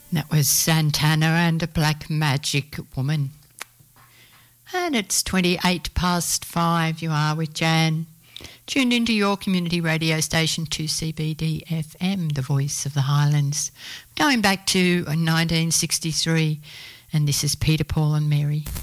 That was Santana and a Black Magic Woman. And it's 5:28. You are with Jan. Tuned into your community radio station 2CBD FM, the voice of the Highlands. Going back to 1963, and this is Peter, Paul and Mary.